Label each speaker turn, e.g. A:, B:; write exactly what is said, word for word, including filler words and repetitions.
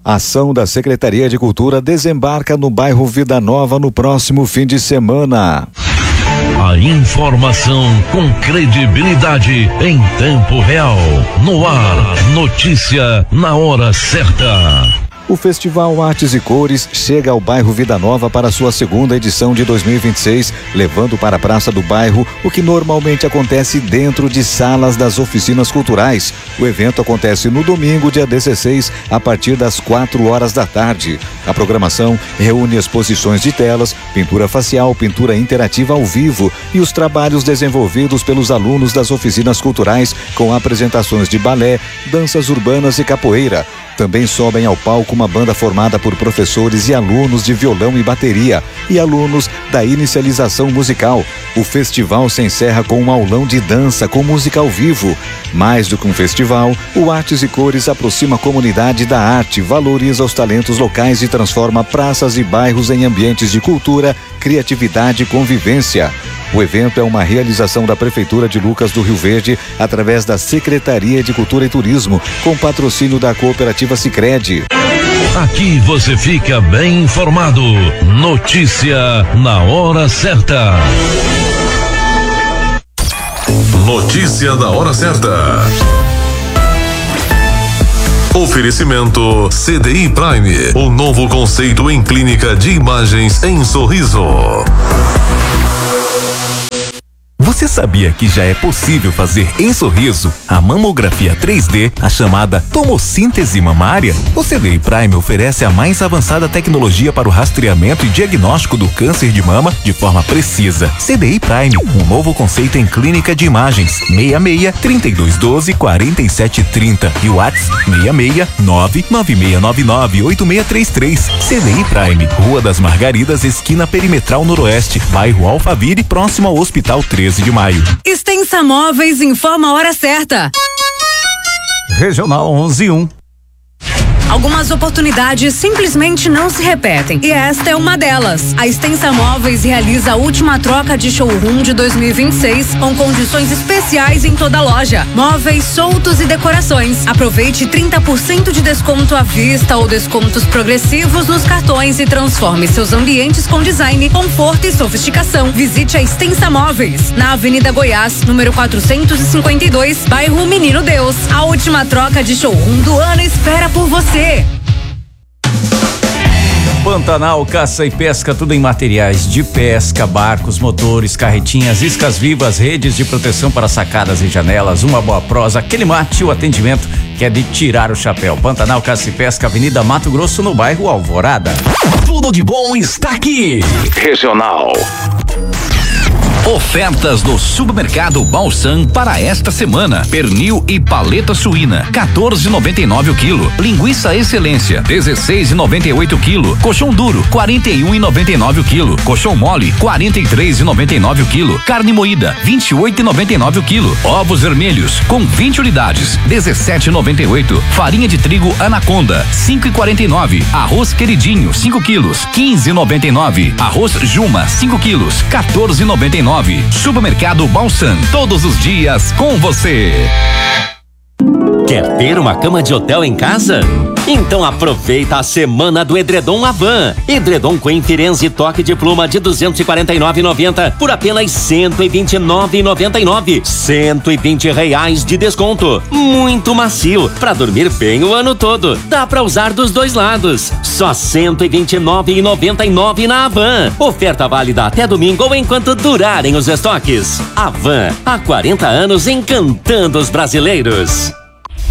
A: A ação da Secretaria de Cultura desembarca no bairro Vida Nova no próximo fim de semana.
B: A informação com credibilidade em tempo real. No ar, notícia na hora certa.
A: O Festival Artes e Cores chega ao bairro Vida Nova para sua segunda edição de dois mil e vinte e seis, levando para a Praça do Bairro o que normalmente acontece dentro de salas das oficinas culturais. O evento acontece no domingo, dia dezesseis, a partir das quatro horas da tarde. A programação reúne exposições de telas, pintura facial, pintura interativa ao vivo e os trabalhos desenvolvidos pelos alunos das oficinas culturais, com apresentações de balé, danças urbanas e capoeira. Também sobem ao palco uma banda formada por professores e alunos de violão e bateria e alunos da inicialização musical. O festival se encerra com um aulão de dança com música ao vivo. Mais do que um festival, o Artes e Cores aproxima a comunidade da arte, valoriza os talentos locais e transforma praças e bairros em ambientes de cultura, criatividade e convivência. O evento é uma realização da Prefeitura de Lucas do Rio Verde através da Secretaria de Cultura e Turismo, com patrocínio da Cooperativa Sicredi.
B: Aqui você fica bem informado. Notícia na hora certa.
C: Notícia da hora certa. Oferecimento C D I Prime, o novo conceito em clínica de imagens em Sorriso.
D: Você sabia que já é possível fazer em Sorriso a mamografia três D, a chamada tomossíntese mamária? O C D I Prime oferece a mais avançada tecnologia para o rastreamento e diagnóstico do câncer de mama de forma precisa. C D I Prime, um novo conceito em clínica de imagens. seis seis, trinta e dois doze, quarenta e sete trinta e o WhatsApp seis seis, nove nove seis nove nove, oito seis três três. C D I Prime, Rua das Margaridas, esquina Perimetral Noroeste, bairro Alphaville, próximo ao Hospital treze de maio.
E: Extensa Móveis informa a hora certa.
F: Regional onze um.
E: Algumas oportunidades simplesmente não se repetem e esta é uma delas. A Extensa Móveis realiza a última troca de showroom de dois mil e vinte e seis com condições especiais em toda a loja. Móveis soltos e decorações. Aproveite trinta por cento de desconto à vista ou descontos progressivos nos cartões e transforme seus ambientes com design, conforto e sofisticação. Visite a Extensa Móveis na Avenida Goiás, número quatrocentos e cinquenta e dois, bairro Menino Deus. A última troca de showroom do ano espera por você.
F: Pantanal Caça e Pesca, tudo em materiais de pesca, barcos, motores, carretinhas, iscas vivas, redes de proteção para sacadas e janelas, uma boa prosa, aquele mate, o atendimento que é de tirar o chapéu. Pantanal Caça e Pesca, Avenida Mato Grosso, no bairro Alvorada.
B: Tudo de bom está aqui. Regional. Ofertas do Supermercado Balsan para esta semana. Pernil e paleta suína, quatorze e noventa e nove o quilo. Linguiça Excelência, dezesseis e noventa e oito o quilo. Colchão duro, quarenta e um e noventa e nove o quilo. Colchão mole, quarenta e três e noventa e nove o quilo. Carne moída, vinte e oito e noventa e nove o quilo. Ovos vermelhos com vinte unidades, dezessete e noventa e oito. Farinha de trigo Anaconda, cinco e quarenta e nove. Arroz Queridinho, cinco quilos, quinze e noventa e nove. Arroz Juma, cinco quilos, quatorze e noventa e nove. Supermercado Balsan, todos os dias com você.
G: Quer ter uma cama de hotel em casa? Então aproveita a semana do edredom Avan. Edredom Queen Firenze toque de pluma de duzentos e quarenta e nove reais e noventa centavos por apenas cento e vinte e nove reais e noventa e nove centavos. cento e vinte reais de desconto. Muito macio, pra dormir bem o ano todo. Dá pra usar dos dois lados. Só cento e vinte e nove reais e noventa e nove centavos na Avan. Oferta válida até domingo ou enquanto durarem os estoques. Avan, há quarenta anos encantando os brasileiros.